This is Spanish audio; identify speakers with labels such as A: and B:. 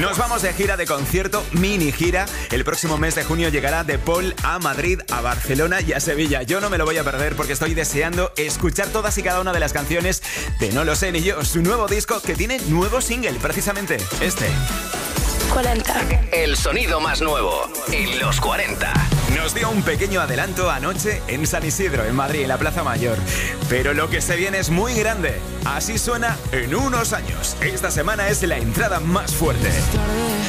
A: Nos vamos de gira, de concierto, mini gira. El próximo mes de junio llegará De Paul a Madrid, a Barcelona y a Sevilla. Yo no me lo voy a perder porque estoy deseando escuchar todas y cada una de las canciones de No lo sé ni yo, su nuevo disco que tiene nuevo single, precisamente este.
B: 40.
C: El sonido más nuevo en los 40.
A: Nos dio un pequeño adelanto anoche en San Isidro, en Madrid, en la Plaza Mayor. Pero lo que se viene es muy grande. Así suena en unos años. Esta semana es la entrada más fuerte.